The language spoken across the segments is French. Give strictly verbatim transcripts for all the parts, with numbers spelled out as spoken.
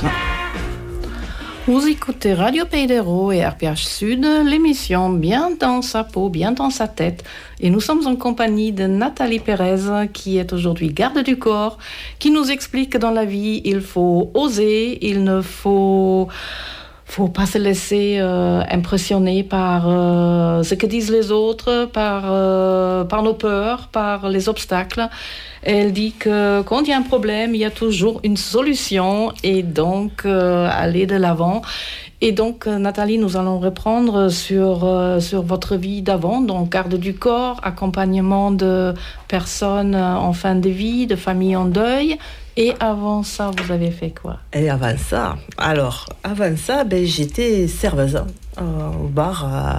Vous écoutez Radio Pays d'Hérault et R P H Sud, l'émission Bien dans sa peau, bien dans sa tête. Et nous sommes en compagnie de Nathalie Pérez, qui est aujourd'hui garde du corps, qui nous explique que dans la vie, il faut oser, il ne faut... faut pas se laisser euh, impressionner par euh, ce que disent les autres, par, euh, par nos peurs, par les obstacles. Et elle dit que quand il y a un problème, il y a toujours une solution et donc euh, aller de l'avant. Et donc, Nathalie, nous allons reprendre sur, euh, sur votre vie d'avant, donc garde du corps, accompagnement de personnes en fin de vie, de familles en deuil. Et avant ça, vous avez fait quoi ? Et avant ça, alors, avant ça, ben, j'étais serveuse euh, au bar à,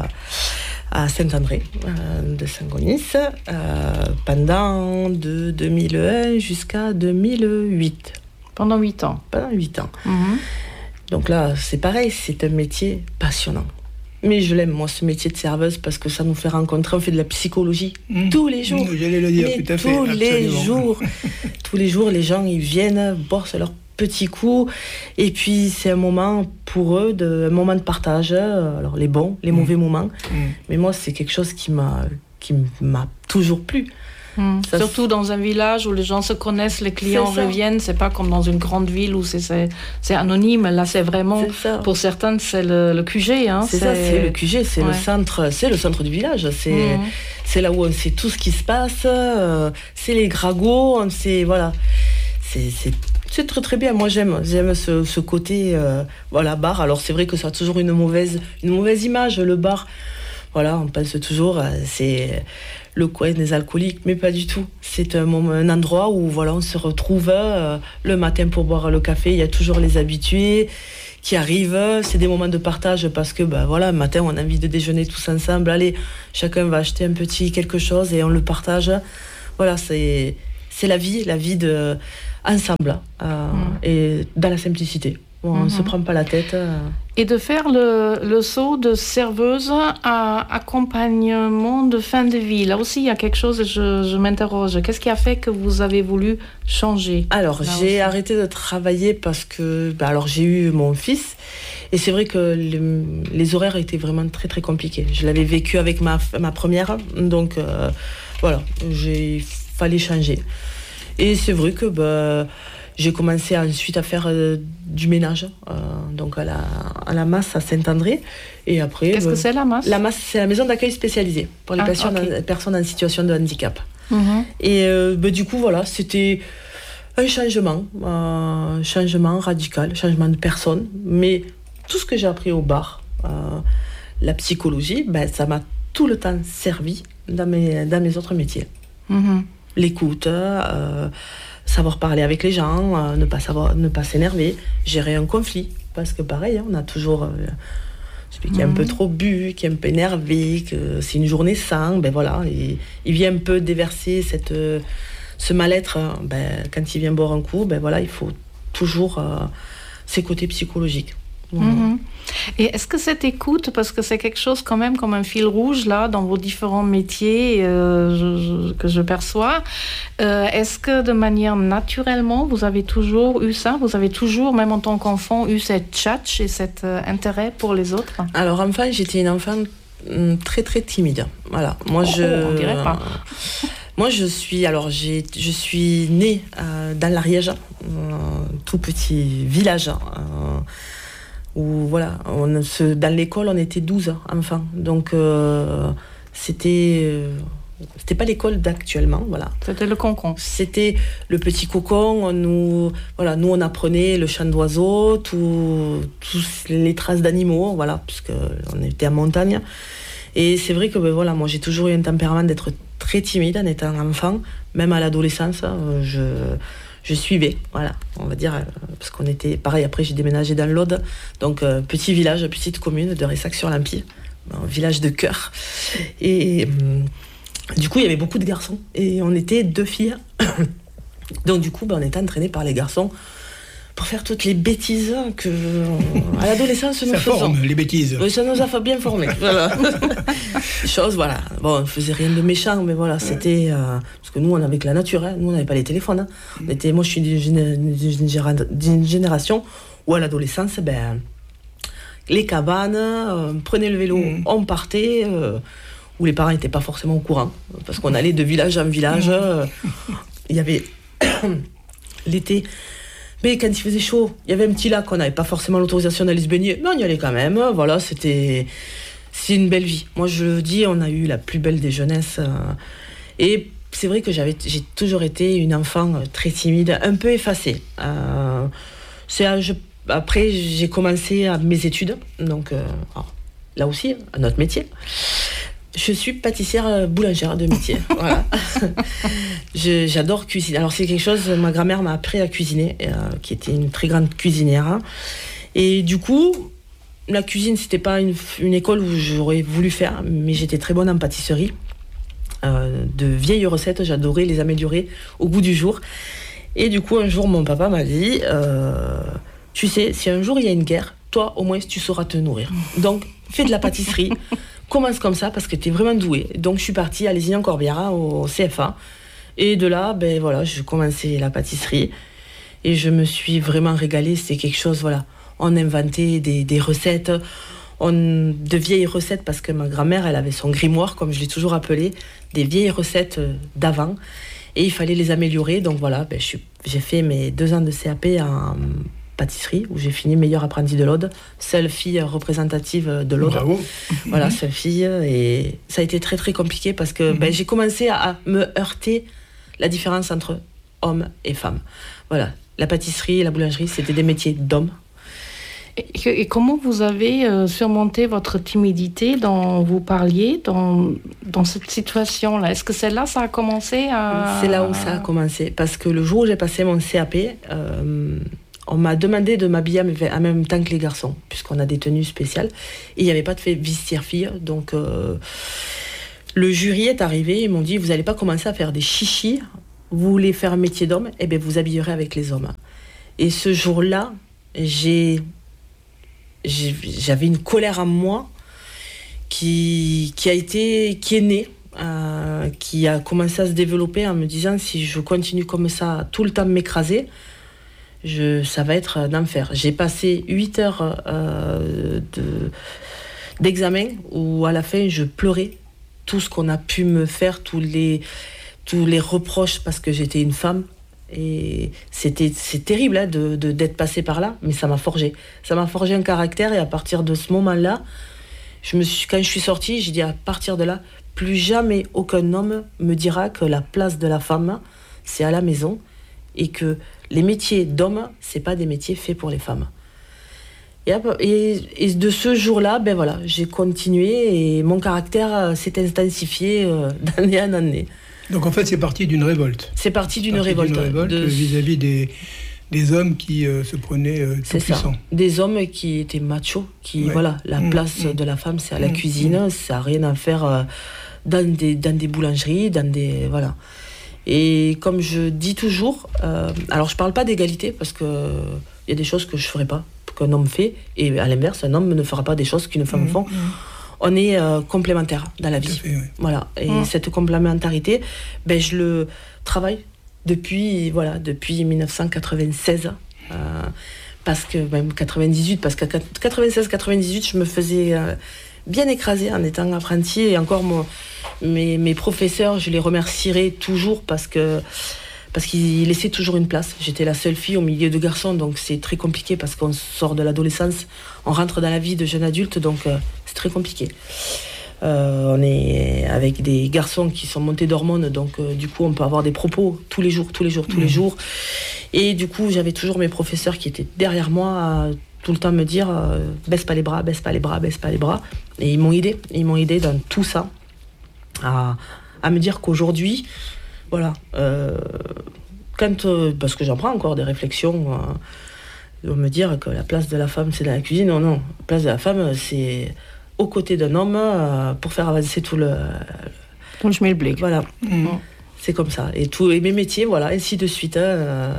à Saint-André euh, de Saint-Gonis euh, pendant de deux mille un jusqu'à deux mille huit. Pendant huit ans. Pendant huit ans. Mm-hmm. Donc là, c'est pareil, c'est un métier passionnant. Mais je l'aime, moi, ce métier de serveuse, parce que ça nous fait rencontrer, on fait de la psychologie mmh. tous les jours. Mmh, j'allais le dire, Mais tout à fait. Tous les absolument. jours. Tous les jours, les gens, ils viennent, bossent leur petit coup. Et puis, c'est un moment pour eux, de, un moment de partage. Alors, les bons, les mmh. mauvais moments. Mmh. Mais moi, c'est quelque chose qui m'a, qui m'a toujours plu. Mmh. Surtout c'est... dans un village où les gens se connaissent, les clients reviennent, c'est pas comme dans une grande ville où c'est, c'est, c'est anonyme. Là, c'est vraiment, c'est pour certains, c'est le, le Q G. Hein, c'est, c'est ça, c'est le Q G, c'est, ouais. le, centre, c'est le centre du village. C'est, mmh. c'est là où on sait tout ce qui se passe, euh, c'est les gragots, on sait, voilà. C'est, c'est, c'est très très bien, moi j'aime, j'aime ce, ce côté euh, voilà, bar. Alors c'est vrai que ça a toujours une mauvaise, une mauvaise image, le bar. Voilà, on pense toujours, euh, c'est le coin des alcooliques, mais pas du tout. C'est un, un endroit où voilà, on se retrouve euh, le matin pour boire le café. Il y a toujours les habitués qui arrivent. C'est des moments de partage parce que bah, voilà, le matin, on a envie de déjeuner tous ensemble. Allez, chacun va acheter un petit quelque chose et on le partage. Voilà, c'est, c'est la vie, la vie de, ensemble euh, mmh. et dans la simplicité. Bon, on ne mmh. se prend pas la tête. Euh. Et de faire le, le saut de serveuse à accompagnement de fin de vie. Là aussi, il y a quelque chose, je, je m'interroge. Qu'est-ce qui a fait que vous avez voulu changer ? Alors, j'ai aussi. arrêté de travailler parce que bah, alors, j'ai eu mon fils. Et c'est vrai que les, les horaires étaient vraiment très, très compliqués. Je l'avais vécu avec ma, ma première. Donc, euh, voilà, il fallait changer. Et c'est vrai que... Bah, j'ai commencé ensuite à faire euh, du ménage, euh, donc à la, à la Masse à Saint-André. Et après, Qu'est-ce bah, que c'est la Masse ? La Masse, c'est la maison d'accueil spécialisée pour les ah, personnes, okay. personnes en situation de handicap. Mm-hmm. Et euh, bah, du coup, voilà, c'était un changement, un euh, changement radical, changement de personne. Mais tout ce que j'ai appris au bar, euh, la psychologie, bah, ça m'a tout le temps servi dans mes, dans mes autres métiers. Mm-hmm. L'écoute, euh, savoir parler avec les gens, euh, ne pas savoir, ne pas s'énerver, gérer un conflit, parce que pareil, hein, on a toujours euh, celui qui est mmh. un peu trop bu, qui est un peu énervé, que c'est une journée sans, ben voilà, et, il vient un peu déverser cette, euh, ce mal-être, hein, ben, quand il vient boire un coup, ben voilà, il faut toujours euh, ses côtés psychologiques. Voilà. Mmh. Et est-ce que cette écoute, parce que c'est quelque chose quand même comme un fil rouge là dans vos différents métiers euh, je, je, que je perçois, euh, est-ce que de manière naturellement vous avez toujours eu ça, vous avez toujours même en tant qu'enfant eu cette tchatch et cet euh, intérêt pour les autres ? Alors enfant, j'étais une enfant très très timide. Voilà, moi oh, je. On dirait pas. Moi, je suis, alors, j'ai, je suis née euh, dans l'Ariège, un tout petit village. Euh, où voilà, on se, dans l'école on était douze enfants, donc euh, c'était euh, c'était pas l'école d'actuellement, voilà. C'était le concon. C'était le petit cocon. On nous voilà, nous on apprenait le chant d'oiseaux, tous les traces d'animaux, voilà, puisque on était en montagne. Et c'est vrai que ben, voilà, moi j'ai toujours eu un tempérament d'être très timide en étant enfant, même à l'adolescence, je Je suivais, voilà, on va dire, euh, parce qu'on était, pareil, après j'ai déménagé dans l'Aude, donc euh, petit village, petite commune de Ressac-sur-Lampie, un village de cœur. Et euh, du coup, il y avait beaucoup de garçons, et on était deux filles. Donc du coup, ben, on était entraînés par les garçons pour faire toutes les bêtises que, à l'adolescence, nous ça faisons. Ça forme, les bêtises. Oui, ça nous a bien formés, voilà. Chose, voilà. Bon, on faisait rien de méchant, mais voilà, c'était... Euh, parce que nous, on avait que la nature, hein. Nous, on n'avait pas les téléphones. Hein. On était, moi, je suis d'une, d'une, d'une génération ou à l'adolescence, ben, les cabanes, euh, prenait le vélo, mmh. on partait, euh, où les parents n'étaient pas forcément au courant, parce qu'on allait de village en village. Euh, il y avait l'été, mais quand il faisait chaud, il y avait un petit lac, on n'avait pas forcément l'autorisation d'aller se baigner, mais on y allait quand même. Voilà, c'était, c'est une belle vie. Moi, je le dis, on a eu la plus belle des jeunesses. Euh, et c'est vrai que j'avais, j'ai toujours été une enfant très timide, un peu effacée. Euh, c'est, je, après, j'ai commencé à mes études, donc euh, alors, là aussi, à notre métier. Je suis pâtissière boulangère de métier. Voilà. Je, j'adore cuisiner. Alors c'est quelque chose, ma grand-mère m'a appris à cuisiner, euh, qui était une très grande cuisinière. Hein. Et du coup, la cuisine, c'était pas une, une école où j'aurais voulu faire, mais j'étais très bonne en pâtisserie. Euh, de vieilles recettes, j'adorais les améliorer au goût du jour. Et du coup, un jour, mon papa m'a dit, euh, tu sais, si un jour il y a une guerre, toi, au moins, tu sauras te nourrir. Donc, fais de la pâtisserie. Commence comme ça parce que tu es vraiment douée. Donc je suis partie à Lézignan-Corbière au C F A et de là ben voilà, je commençais la pâtisserie et je me suis vraiment régalée. C'était quelque chose, voilà, on inventait des, des recettes, on, de vieilles recettes parce que ma grand-mère elle avait son grimoire comme je l'ai toujours appelé, des vieilles recettes d'avant et il fallait les améliorer. Donc voilà, ben, je suis, j'ai fait mes deux ans de C A P en pâtisserie, où j'ai fini meilleure apprentie de l'Aude, seule fille représentative de l'Aude. Bravo. Voilà, seule fille. Et ça a été très très compliqué parce que mm-hmm. ben, j'ai commencé à, à me heurter la différence entre hommes et femmes. Voilà, la pâtisserie et la boulangerie, c'était des métiers d'hommes. Et, et comment vous avez euh, surmonté votre timidité dont vous parliez dans, dans cette situation-là? Est-ce que c'est là ça a commencé à... C'est là où ça a commencé. Parce que le jour où j'ai passé mon C A P, euh, on m'a demandé de m'habiller en même temps que les garçons, puisqu'on a des tenues spéciales. Et il n'y avait pas de fait vestiaire-fille. Donc, euh, le jury est arrivé. Ils m'ont dit, vous n'allez pas commencer à faire des chichis. Vous voulez faire un métier d'homme, eh bien, vous habillerez avec les hommes. Et ce jour-là, j'ai, j'ai, j'avais une colère en moi qui, qui a été, qui est née, euh, qui a commencé à se développer en me disant, si je continue comme ça, tout le temps m'écraser, Je, ça va être un enfer. J'ai passé huit heures euh, de, d'examen où à la fin je pleurais tout ce qu'on a pu me faire, tous les, tous les reproches parce que j'étais une femme. Et c'était, c'est terrible hein, de, de, d'être passée par là, mais ça m'a forgé. Ça m'a forgé un caractère et à partir de ce moment-là, je me suis, quand je suis sortie, j'ai dit à partir de là, plus jamais aucun homme me dira que la place de la femme, c'est à la maison et que les métiers d'hommes, c'est pas des métiers faits pour les femmes. Et, et, et de ce jour-là, ben voilà, j'ai continué et mon caractère s'est intensifié euh, d'année en année. Donc en fait, c'est parti d'une révolte. C'est parti d'une parti révolte. D'une révolte de... vis-à-vis des, des hommes qui euh, se prenaient euh, tout puissants. Des hommes qui étaient machos, qui, ouais. voilà, la mmh, place mmh. de la femme, c'est à la mmh, cuisine, mmh. ça n'a rien à faire euh, dans, des, dans des boulangeries, dans des... Voilà. Et comme je dis toujours, euh, alors je parle pas d'égalité parce que il y a des choses que je ferai pas, qu'un homme fait, et à l'inverse, un homme ne fera pas des choses qu'une femme mmh, font. Mmh. On est euh, complémentaires dans la vie. Fait, oui. Voilà. Et mmh. cette complémentarité, ben, je le travaille depuis, voilà, depuis dix-neuf cent quatre-vingt-seize. Euh, parce que, même quatre-vingt-dix-huit, parce qu'à quatre-vingt-seize quatre-vingt-dix-huit, je me faisais euh, bien écraser en étant apprentie. Et encore, mon, mes, mes professeurs, je les remercierai toujours parce que parce qu'ils laissaient toujours une place. J'étais la seule fille au milieu de garçons, donc c'est très compliqué parce qu'on sort de l'adolescence, on rentre dans la vie de jeune adulte, donc euh, c'est très compliqué. Euh, on est avec des garçons qui sont montés d'hormones, donc euh, du coup on peut avoir des propos tous les jours, tous les jours, tous mmh. les jours. Et du coup j'avais toujours mes professeurs qui étaient derrière moi à tout le temps me dire euh, baisse pas les bras, baisse pas les bras, baisse pas les bras. Et ils m'ont aidé, ils m'ont aidé dans tout ça, à, à me dire qu'aujourd'hui, voilà, euh, quand, euh, parce que j'en prends encore des réflexions, euh, de me dire que la place de la femme c'est dans la cuisine. Non, non, la place de la femme c'est aux côtés d'un homme euh, pour faire avancer tout le... Donc je mets le blé. Voilà, mmh. c'est comme ça. Et, tout, et mes métiers, voilà, ainsi de suite. Euh,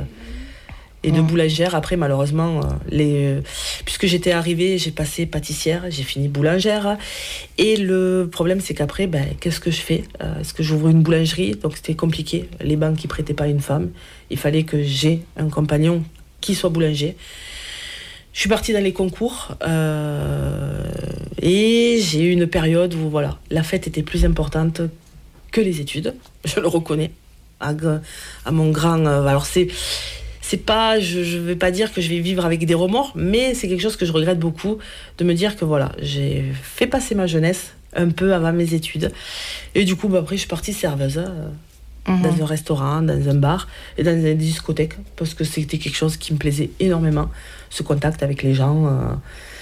et de mmh. boulangère, après malheureusement, euh, les, euh, puisque j'étais arrivée, j'ai passé pâtissière, j'ai fini boulangère. Et le problème, c'est qu'après, ben, qu'est-ce que je fais euh, Est-ce que j'ouvre une boulangerie? Donc c'était compliqué. Les banques qui ne prêtaient pas une femme. Il fallait que j'ai un compagnon qui soit boulanger. je suis partie dans les concours euh, et j'ai eu une période où voilà, la fête était plus importante que les études, je le reconnais, à, à mon grand... Euh, alors c'est, c'est pas, je ne vais pas dire que je vais vivre avec des remords, mais c'est quelque chose que je regrette beaucoup, de me dire que voilà, j'ai fait passer ma jeunesse un peu avant mes études. Et du coup, bah, après, je suis partie serveuse euh, mmh. dans un restaurant, dans un bar et dans une discothèque, parce que c'était quelque chose qui me plaisait énormément, ce contact avec les gens. Euh.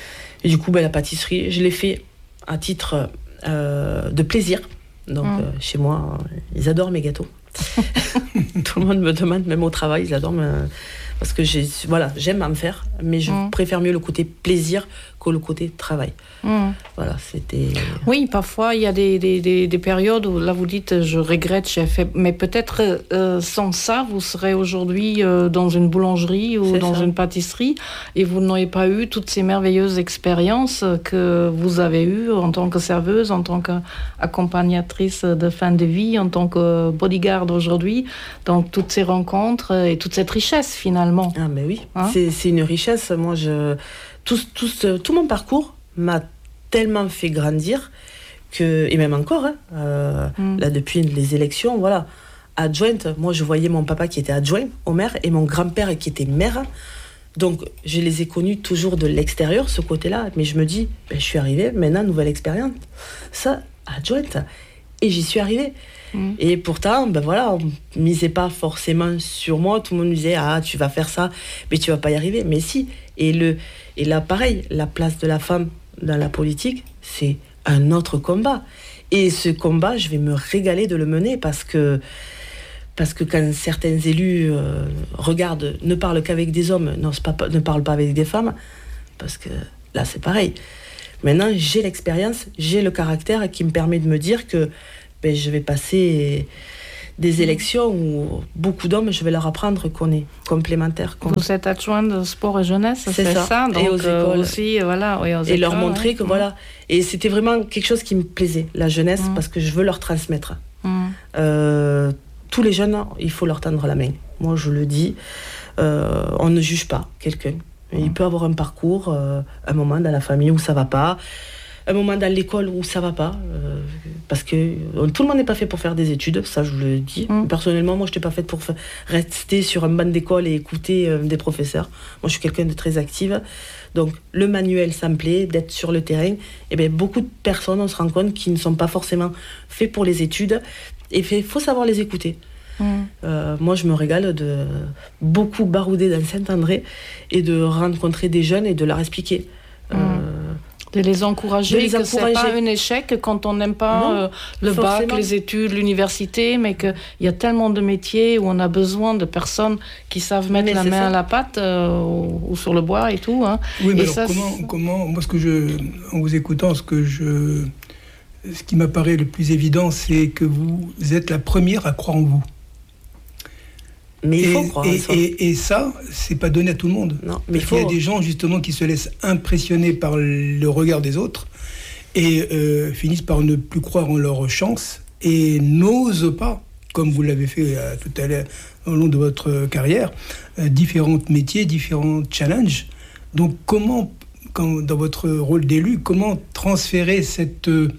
Et du coup, bah, la pâtisserie, je l'ai fait à titre euh, de plaisir. Donc, mmh. euh, chez moi, euh, ils adorent mes gâteaux. Tout le monde me demande, même au travail, ils adorent me... parce que j'ai, voilà, j'aime en faire, mais je mmh. préfère mieux le côté plaisir que le côté travail. Mmh. Voilà, c'était... Oui, parfois, il y a des, des, des, des périodes où, là, vous dites, je regrette, j'ai fait... mais peut-être euh, sans ça, vous serez aujourd'hui euh, dans une boulangerie ou C'est dans ça. une pâtisserie, et vous n'auriez pas eu toutes ces merveilleuses expériences que vous avez eues en tant que serveuse, en tant qu'accompagnatrice de fin de vie, en tant que bodyguard aujourd'hui, donc toutes ces rencontres et toute cette richesse, finalement. Ah, mais oui, hein c'est, c'est une richesse. Moi, je... Tout, tout, ce, tout mon parcours m'a tellement fait grandir que, et même encore, hein, euh, mm. là depuis les élections, voilà, adjointe, moi je voyais mon papa qui était adjoint au maire et mon grand-père qui était maire, donc je les ai connus toujours de l'extérieur, ce côté-là, mais je me dis, ben, je suis arrivée, maintenant nouvelle expérience, ça, adjointe, et j'y suis arrivée. Mm. Et pourtant, ben voilà, on ne misait pas forcément sur moi, tout le monde me disait, ah tu vas faire ça, mais tu vas pas y arriver, mais si, et, le, et là pareil, la place de la femme dans la politique, c'est un autre combat. Et ce combat, je vais me régaler de le mener parce que, parce que quand certains élus euh, regardent, ne parlent qu'avec des hommes, non, c'est pas, ne parlent pas avec des femmes, parce que là, c'est pareil. Maintenant, j'ai l'expérience, j'ai le caractère qui me permet de me dire que ben, je vais passer des élections où beaucoup d'hommes, je vais leur apprendre qu'on est complémentaires. Qu'on... Vous êtes adjointe de sport et jeunesse, c'est, c'est ça, ça donc, et aux écoles. Aussi, voilà, oui, aux et écoles, leur montrer ouais. que mmh. voilà. Et c'était vraiment quelque chose qui me plaisait, la jeunesse, mmh. parce que je veux leur transmettre. Mmh. Euh, tous les jeunes, il faut leur tendre la main. Moi, je le dis, euh, on ne juge pas quelqu'un. Mmh. Il peut avoir un parcours, euh, un moment dans la famille où ça va pas, un moment dans l'école où ça va pas, euh, parce que euh, tout le monde n'est pas fait pour faire des études, ça je le dis. Mmh. Personnellement, moi je n'étais pas faite pour f- rester sur un banc d'école et écouter euh, des professeurs. Moi je suis quelqu'un de très active, donc le manuel ça me plaît, d'être sur le terrain. Et bien beaucoup de personnes, on se rend compte, qui ne sont pas forcément faits pour les études, et il faut savoir les écouter. Mmh. Euh, moi je me régale de beaucoup barouder dans Saint-André et de rencontrer des jeunes et de leur expliquer. Mmh. Euh, De les encourager, de les que encourager. C'est pas un échec quand on n'aime pas euh, le forcément. bac, les études, l'université, mais qu'il y a tellement de métiers où on a besoin de personnes qui savent mettre mais la main ça. à la pâte euh, ou, ou sur le bois et tout. Hein. Oui, mais et alors ça, comment, comment, moi, ce que je, en vous écoutant, ce que je, ce qui m'apparaît le plus évident, c'est que vous êtes la première à croire en vous. Mais il faut et, croire et, en ça. Et, et ça, c'est pas donné à tout le monde. Non, mais il, faut... il y a des gens justement qui se laissent impressionner par le regard des autres et euh, finissent par ne plus croire en leur chance et n'osent pas, comme vous l'avez fait euh, tout à l'heure au long de votre carrière, euh, différents métiers, différents challenges. Donc comment, quand, dans votre rôle d'élu, comment transférer cette, euh,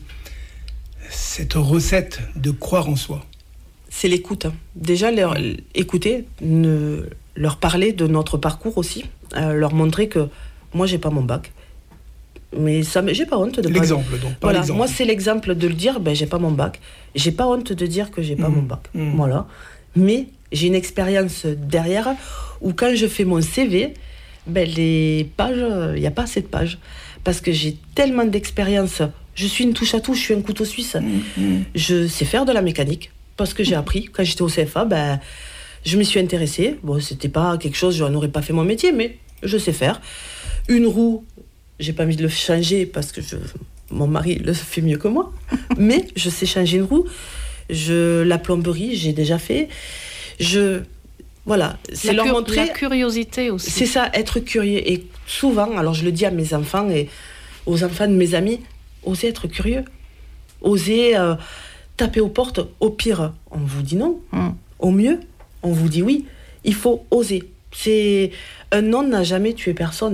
cette recette de croire en soi ? C'est l'écoute. Déjà, leur écouter, ne, leur parler de notre parcours aussi, euh, leur montrer que moi, j'ai pas mon bac. Mais ça, j'ai pas honte de l'exemple, pas... donc. Voilà, l'exemple. moi, c'est l'exemple de le dire, ben, j'ai pas mon bac. J'ai pas honte de dire que j'ai pas mmh. mon bac. Mmh. Voilà. Mais j'ai une expérience derrière où quand je fais mon C V, ben, les pages, il n'y a pas assez de pages. Parce que j'ai tellement d'expérience. Je suis une touche à tout, je suis un couteau suisse. Mmh. Je sais faire de la mécanique. Parce que j'ai appris, quand j'étais au C F A, ben, je me suis intéressée. Bon, c'était pas quelque chose, je n'aurais pas fait mon métier, mais je sais faire. Une roue, j'ai pas envie de le changer parce que je, mon mari le fait mieux que moi, mais je sais changer une roue. Je, la plomberie, j'ai déjà fait. Je, voilà, c'est la leur cur- montrer... La curiosité aussi. C'est ça, être curieux. Et souvent, alors je le dis à mes enfants et aux enfants de mes amis, osez être curieux. Osez... Euh, taper aux portes, au pire, on vous dit non. Mm. Au mieux, on vous dit oui. Il faut oser. C'est... Un non n'a jamais tué personne.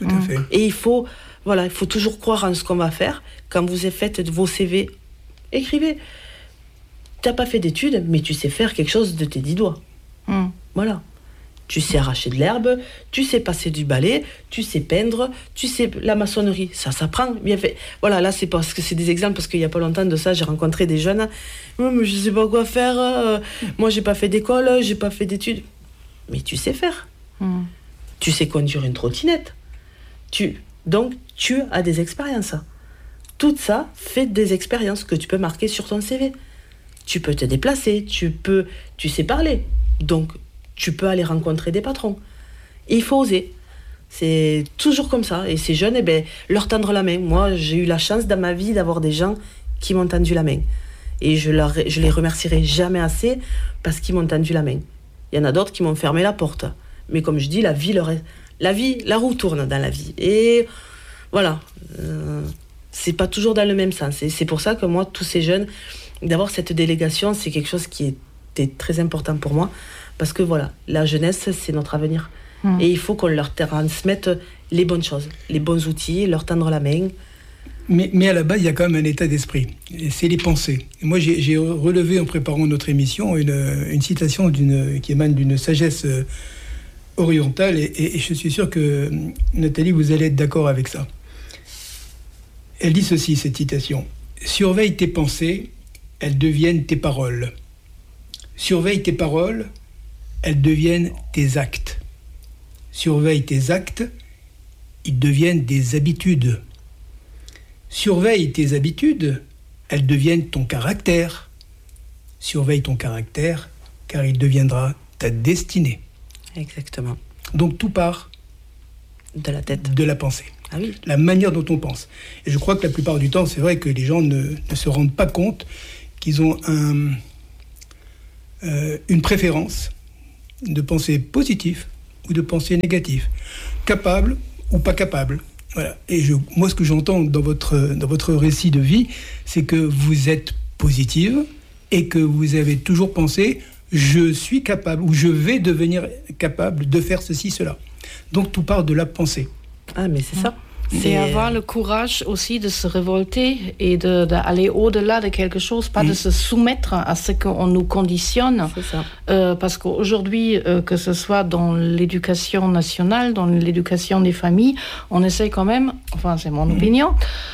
tout à fait. Et il faut, voilà, il faut toujours croire en ce qu'on va faire. Quand vous faites vos C V, écrivez. Tu n'as pas fait d'études, mais tu sais faire quelque chose de tes dix doigts. Mm. Voilà. Tu sais arracher de l'herbe, tu sais passer du balai, tu sais peindre, tu sais la maçonnerie. Ça s'apprend. Bien fait. Voilà, là, c'est parce que c'est des exemples, parce qu'il n'y a pas longtemps de ça, j'ai rencontré des jeunes. Oh, mais je ne sais pas quoi faire. Euh, moi, je n'ai pas fait d'école, je n'ai pas fait d'études. Mais tu sais faire. Mm. Tu sais conduire une trottinette. Tu... Donc, tu as des expériences. Tout ça fait des expériences que tu peux marquer sur ton C V. Tu peux te déplacer, tu peux, tu sais parler. Donc, tu peux aller rencontrer des patrons. Et il faut oser. C'est toujours comme ça. Et ces jeunes, eh ben, leur tendre la main. Moi, j'ai eu la chance dans ma vie d'avoir des gens qui m'ont tendu la main. Et je, leur, je les remercierai jamais assez parce qu'ils m'ont tendu la main. Il y en a d'autres qui m'ont fermé la porte. Mais comme je dis, la vie, leur est, la vie, la roue tourne dans la vie. Et voilà. Euh, c'est pas toujours dans le même sens. Et c'est pour ça que moi, tous ces jeunes, d'avoir cette délégation, c'est quelque chose qui était très important pour moi. Parce que voilà, la jeunesse, c'est notre avenir. Mmh. Et il faut qu'on leur transmette les bonnes choses, les bons outils, leur tendre la main. Mais, mais à la base, il y a quand même un état d'esprit. Et c'est les pensées. Et moi, j'ai, j'ai relevé en préparant notre émission une, une citation d'une, qui émane d'une sagesse orientale. Et, et, et je suis sûr que, Nathalie, vous allez être d'accord avec ça. Elle dit ceci, cette citation. « Surveille tes pensées, elles deviennent tes paroles. Surveille tes paroles, elles deviennent tes actes. Surveille tes actes, ils deviennent des habitudes. Surveille tes habitudes, elles deviennent ton caractère. Surveille ton caractère, car il deviendra ta destinée. » Exactement. Donc tout part de la tête, de la pensée. Ah oui. La manière dont on pense. Et je crois que la plupart du temps, c'est vrai que les gens ne, ne se rendent pas compte qu'ils ont un, euh, une préférence de pensée positive ou de pensée négative. Capable ou pas capable. Voilà. Et je, moi, ce que j'entends dans votre, dans votre récit de vie, c'est que vous êtes positive et que vous avez toujours pensé « je suis capable » ou « je vais devenir capable de faire ceci, cela ». Donc tout part de la pensée. Ah, mais c'est ça. C'est avoir le courage aussi de se révolter et de, d'aller au-delà de quelque chose, pas mmh. de se soumettre à ce qu'on nous conditionne. C'est ça. Euh, parce qu'aujourd'hui, euh, que ce soit dans l'éducation nationale, dans l'éducation des familles, on essaie quand même, enfin c'est mon mmh. opinion,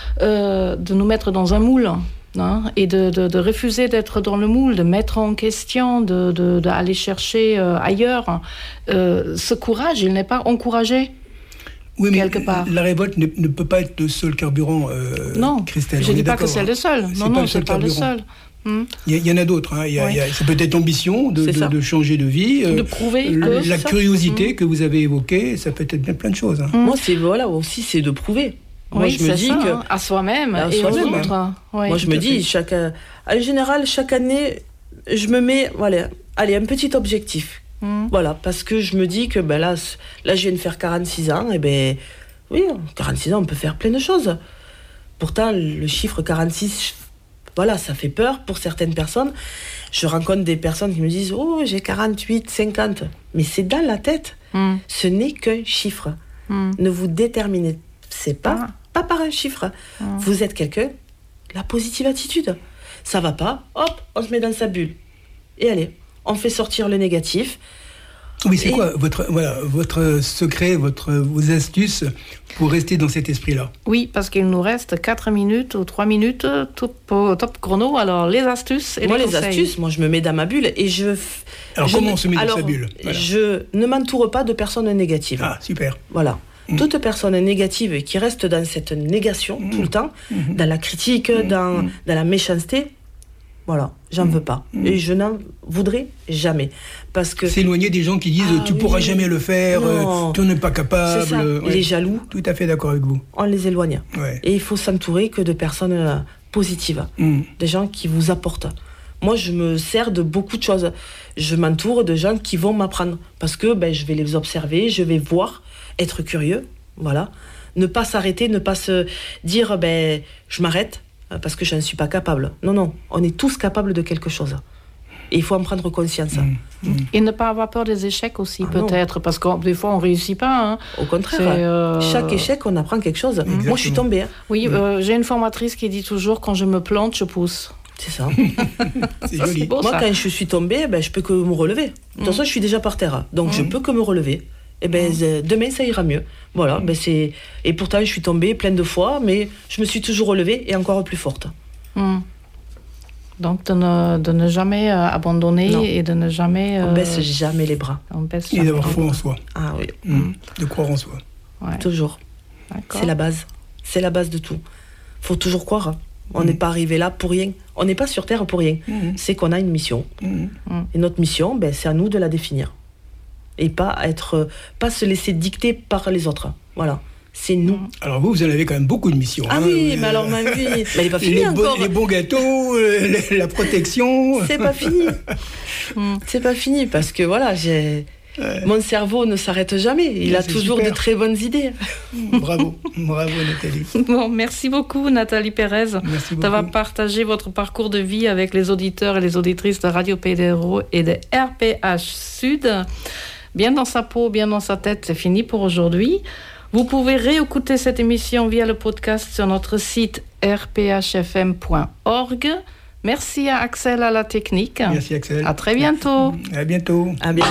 euh, de nous mettre dans un moule. Hein, et de, de, de refuser d'être dans le moule, de mettre en question, de, de, d'aller chercher euh, ailleurs. Euh, ce courage, il n'est pas encouragé. Oui, mais quelque part. La révolte ne, ne peut pas être le seul carburant, euh, non, Christelle. Je ne dis pas que c'est le seul. C'est non, pas non, le seul c'est pas le seul. Il y, y en a d'autres. Hein. Il y a, oui. il y a, c'est peut-être l'ambition de, de, de changer de vie, de prouver euh, que la ça. curiosité mmh. que vous avez évoquée, ça peut être bien plein de choses. Hein. Mmh. Moi, c'est voilà aussi, c'est de prouver. Oui, Moi, je me dis ça, que hein, à soi-même à et soi-même, aux autres. hein. Oui, Moi, je me dis, chaque, en général, chaque année, je me mets, voilà, allez, un petit objectif. Mm. Voilà, parce que je me dis que ben là, là, je viens de faire quarante-six ans, et ben oui, quarante-six ans, on peut faire plein de choses. Pourtant, le chiffre quarante-six, voilà, ça fait peur pour certaines personnes. Je rencontre des personnes qui me disent, oh, j'ai quarante-huit, cinquante. Mais c'est dans la tête. Mm. Ce n'est qu'un chiffre. Mm. Ne vous déterminez c'est pas, ah. pas par un chiffre. Ah. Vous êtes quelqu'un, la positive attitude. Ça va pas, hop, on se met dans sa bulle. Et allez, on fait sortir le négatif. Oui, c'est et... quoi votre, voilà, votre secret, votre, vos astuces pour rester dans cet esprit-là? Oui, parce qu'il nous reste quatre minutes ou trois minutes, top, top chrono. Alors, les astuces et moi, les les conseils. astuces, moi, je me mets dans ma bulle et je... Alors, je comment ne, on se met dans alors, sa bulle? Voilà. Je ne m'entoure pas de personnes négatives. Ah, super. Voilà. Mmh. Toute personne négative qui reste dans cette négation mmh. tout le temps, mmh. dans la critique, mmh. dans, dans la méchanceté, voilà, j'en mmh. veux pas. Mmh. Et je n'en voudrais jamais. Parce que... S'éloigner des gens qui disent ah, « tu oui, pourras jamais le faire, euh, tu n'es pas capable ». C'est ça. Ouais. Les jaloux. Tout à fait d'accord avec vous. On les éloigne. Ouais. Et il faut s'entourer que de personnes euh, positives, mmh. des gens qui vous apportent. Moi, je me sers de beaucoup de choses. Je m'entoure de gens qui vont m'apprendre. Parce que ben, je vais les observer, je vais voir, être curieux, voilà. Ne pas s'arrêter, ne pas se dire ben, je m'arrête parce que je ne suis pas capable. Non, non, on est tous capables de quelque chose. Et il faut en prendre conscience. Mmh. Mmh. Et ne pas avoir peur des échecs aussi, ah peut-être, non. parce que des fois, on ne réussit pas. Hein. Au contraire, euh... chaque échec, on apprend quelque chose. Exactement. Moi, je suis tombée. Hein. Oui, mmh. euh, j'ai une formatrice qui dit toujours, quand je me plante, je pousse. C'est ça. C'est joli. Beau, Moi, ça. Quand je suis tombée, ben, je peux que me relever. De toute façon, mmh. je suis déjà par terre. Donc, mmh. je peux que me relever. Et ben, mmh. demain, ça ira mieux. Voilà. Mmh. Ben, c'est... Et pourtant, je suis tombée plein de fois, mais je me suis toujours relevée et encore plus forte. Mmh. Donc, de ne, de ne jamais euh, abandonner non. et de ne jamais... Euh... On baisse jamais les bras. On baisse et d'avoir foi en soi. Ah oui. Mmh. De croire en soi. Ouais. Toujours. D'accord. C'est la base. C'est la base de tout. Il faut toujours croire. On n'est mmh. pas arrivé là pour rien. On n'est pas sur Terre pour rien. Mmh. C'est qu'on a une mission. Mmh. Et notre mission, ben, c'est à nous de la définir. Et pas, être, pas se laisser dicter par les autres. Voilà. C'est nous. Alors vous, vous en avez quand même beaucoup de missions. Ah hein, oui, mais alors ma vie, mais elle n'est pas finie les encore. Bo- les bons gâteaux, euh, la protection. C'est pas fini. C'est pas fini parce que voilà, j'ai... Ouais. Mon cerveau ne s'arrête jamais. Il ouais, a toujours super. De très bonnes idées. Bravo, bravo Nathalie. Bon, merci beaucoup Nathalie Pérez d'avoir partagé votre parcours de vie avec les auditeurs et les auditrices de Radio Pays d'Hérault et de R P H Sud. Bien dans sa peau, bien dans sa tête, c'est fini pour aujourd'hui. Vous pouvez réécouter cette émission via le podcast sur notre site r p h f m point org. Merci à Axel à la technique. Merci Axel. À très bientôt. À bientôt. À bientôt.